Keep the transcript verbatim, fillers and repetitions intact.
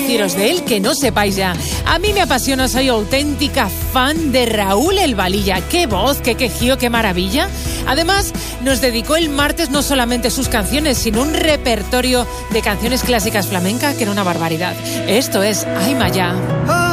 deciros de él que no sepáis ya. A mí me apasiona, soy auténtica fan de Raúl El Valilla. ¡Qué voz, qué quejío, qué maravilla! Además, nos dedicó el martes no solamente sus canciones, sino un repertorio de canciones clásicas flamenca que era una barbaridad. Esto es Ay Maya.